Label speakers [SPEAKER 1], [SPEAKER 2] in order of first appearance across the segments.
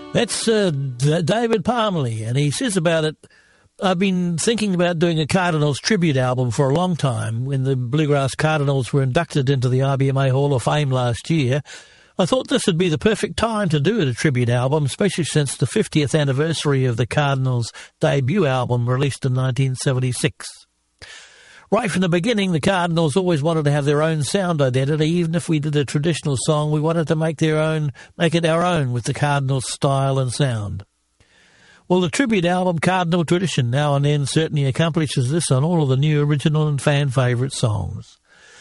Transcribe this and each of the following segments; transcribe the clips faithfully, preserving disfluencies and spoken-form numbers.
[SPEAKER 1] That's uh, D- David Parmalee, and he says about it, I've been thinking about doing a Cardinals tribute album for a long time. When the Bluegrass Cardinals were inducted into the I B M A Hall of Fame last year, I thought this would be the perfect time to do a tribute album, especially since the fiftieth anniversary of the Cardinals' debut album released in nineteen seventy-six. Right from the beginning, the Cardinals always wanted to have their own sound identity. Even if we did a traditional song, we wanted to make their own, make it our own with the Cardinals' style and sound. Well, the tribute album Cardinal Tradition now and then certainly accomplishes this on all of the new original and fan favourite songs.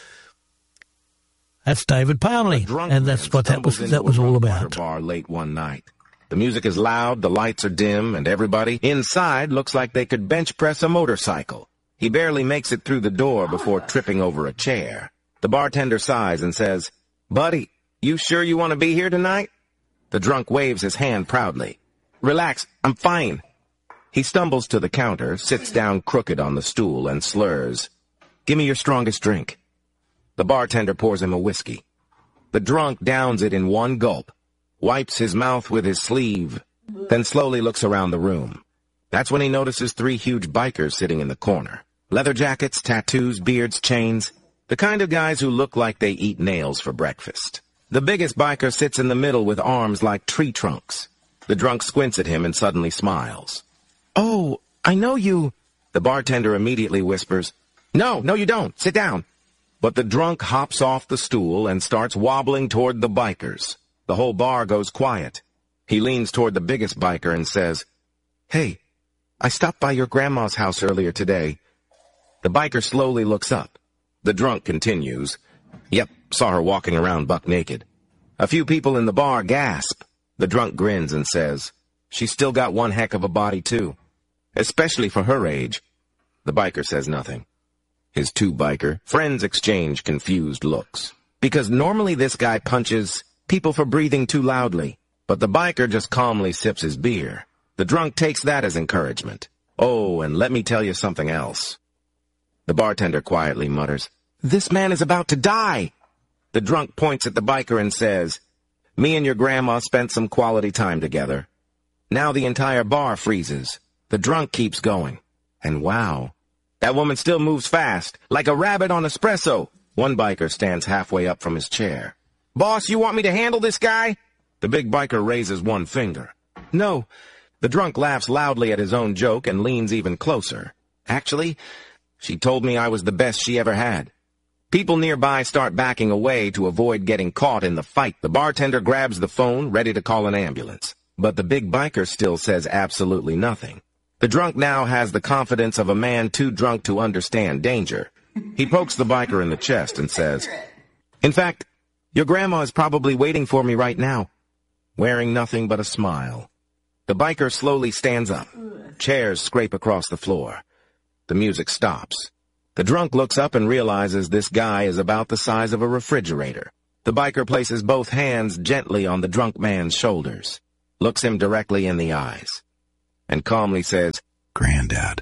[SPEAKER 1] That's David Parmalee, and that's what that was, that was all about.
[SPEAKER 2] Bar late one night. The music is loud, the lights are dim, and everybody inside looks like they could bench press a motorcycle. He barely makes it through the door before tripping over a chair. The bartender sighs and says, "Buddy, you sure you want to be here tonight?" The drunk waves his hand proudly. "Relax, I'm fine." He stumbles to the counter, sits down crooked on the stool, and slurs, "Give me your strongest drink." The bartender pours him a whiskey. The drunk downs it in one gulp, wipes his mouth with his sleeve, then slowly looks around the room. That's when he notices three huge bikers sitting in the corner. Leather jackets, tattoos, beards, chains. The kind of guys who look like they eat nails for breakfast. The biggest biker sits in the middle with arms like tree trunks. The drunk squints at him and suddenly smiles. "Oh, I know you." The bartender immediately whispers, "No, no you don't. Sit down." But the drunk hops off the stool and starts wobbling toward the bikers. The whole bar goes quiet. He leans toward the biggest biker and says, "Hey, I stopped by your grandma's house earlier today." The biker slowly looks up. The drunk continues, "Yep, saw her walking around buck naked." A few people in the bar gasp. The drunk grins and says, "She's still got one heck of a body, too. Especially for her age." The biker says nothing. His two biker friends exchange confused looks. Because normally this guy punches people for breathing too loudly, but the biker just calmly sips his beer. The drunk takes that as encouragement. "Oh, and let me tell you something else." The bartender quietly mutters, "This man is about to die." The drunk points at the biker and says, "Me and your grandma spent some quality time together." Now the entire bar freezes. The drunk keeps going. And wow, that woman still moves fast, like a rabbit on espresso. One biker stands halfway up from his chair. "Boss, you want me to handle this guy?" The big biker raises one finger. "No." The drunk laughs loudly at his own joke and leans even closer. "Actually, she told me I was the best she ever had." People nearby start backing away to avoid getting caught in the fight. The bartender grabs the phone, ready to call an ambulance. But the big biker still says absolutely nothing. The drunk now has the confidence of a man too drunk to understand danger. He pokes the biker in the chest and says, "In fact, your grandma is probably waiting for me right now," wearing nothing but a smile. The biker slowly stands up. Chairs scrape across the floor. The music stops. The drunk looks up and realizes this guy is about the size of a refrigerator. The biker places both hands gently on the drunk man's shoulders, looks him directly in the eyes, and calmly says,
[SPEAKER 3] "Granddad,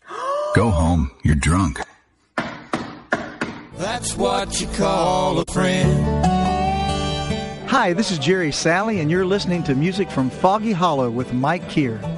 [SPEAKER 3] go home, you're drunk."
[SPEAKER 4] That's what you call a friend.
[SPEAKER 5] Hi, this is Jerry Salley, and you're listening to music from Foggy Hollow with Mike Keir.